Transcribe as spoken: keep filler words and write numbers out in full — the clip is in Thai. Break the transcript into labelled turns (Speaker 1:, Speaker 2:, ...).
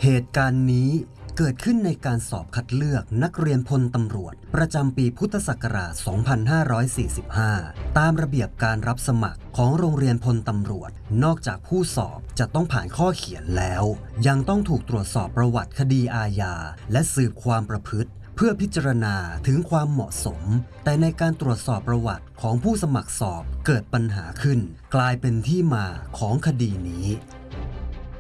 Speaker 1: เหตุการณ์นี้เกิดขึ้นในการสอบคัดเลือกนักเรียนพลตำรวจประจำปีพุทธศักราช สองพันห้าร้อยสี่สิบห้า ตามระเบียบการรับสมัครของโรงเรียนพลตำรวจนอกจากผู้สอบจะต้องผ่านข้อเขียนแล้วยังต้องถูกตรวจสอบประวัติคดีอาญาและสืบความประพฤติเพื่อพิจารณาถึงความเหมาะสมแต่ในการตรวจสอบประวัติของผู้สมัครสอบเกิดปัญหาขึ้นกลายเป็นที่มาของคดีนี้